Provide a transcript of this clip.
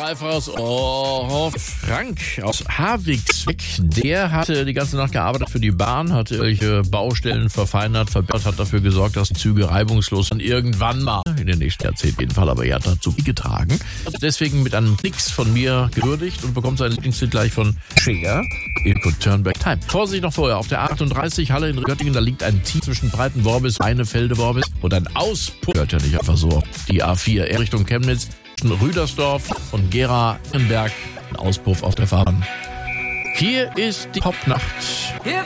live aus Frank aus Havigsweg. Der hatte die ganze Nacht gearbeitet für die Bahn, hat irgendwelche Baustellen verfeinert, verbessert, hat dafür gesorgt, dass die Züge reibungslos dann irgendwann mal, in den nächsten Jahrzehnten jeden Fall, aber er hat dazu beigetragen. Deswegen mit einem Nix von mir gewürdigt und bekommt seinen Lieblingslied gleich von Cher. It could turn back time. Vorsicht noch vorher, auf der 38 Halle in Göttingen, da liegt ein T zwischen Breitenworbis, Einefelde-Worbis und ein Auspuff. Hört ja nicht einfach so. Die A4 Richtung Chemnitz, Rüdersdorf und Gera-Enberg, ein Auspuff auf der Fahrbahn. Hier ist die Hauptnacht. If